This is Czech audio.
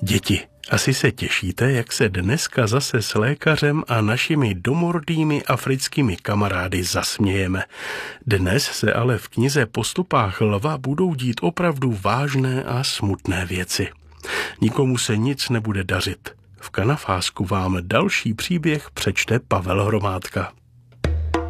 Děti, asi se těšíte, jak se dneska zase s lékařem a našimi domorodými africkými kamarády zasmějeme. Dnes se ale v knize Po stopách lva budou dít opravdu vážné a smutné věci. Nikomu se nic nebude dařit. V Kanafásku vám další příběh přečte Pavel Hromádka.